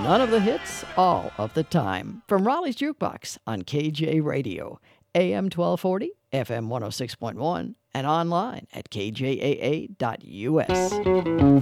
None of the hits, all of the time. From Raleigh's Jukebox on KJ Radio, AM 1240, FM 106.1, and online at kjaa.us.